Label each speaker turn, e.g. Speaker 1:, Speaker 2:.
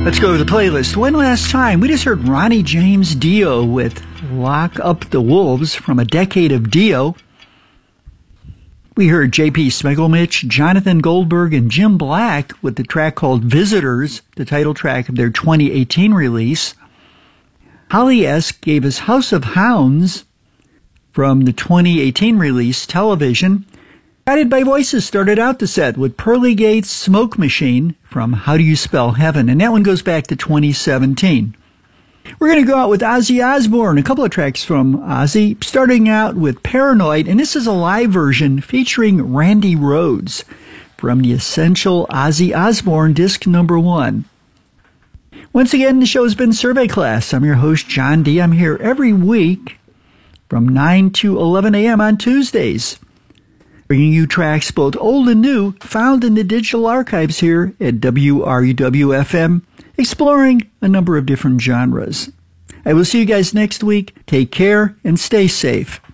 Speaker 1: Let's go to the playlist. One last time, we just heard Ronnie James Dio with Lock Up the Wolves from A Decade of Dio. We heard J.P. Smeagolmich, Jonathan Goldberg, and Jim Black with the track called Visitors, the title track of their 2018 release. Holly S. gave us House of Hounds from the 2018 release, Television. Guided by Voices started out the set with Pearly Gates' Smoke Machine from How Do You Spell Heaven, and that one goes back to 2017. We're going to go out with Ozzy Osbourne, a couple of tracks from Ozzy, starting out with Paranoid, and this is a live version featuring Randy Rhoads from the Essential Ozzy Osbourne disc number 1. Once again, the show has been Survey Class. I'm your host, John D. I'm here every week from 9 to 11 a.m. on Tuesdays, bringing you tracks both old and new, found in the digital archives here at WRUW-FM, exploring a number of different genres. I will see you guys next week. Take care and stay safe.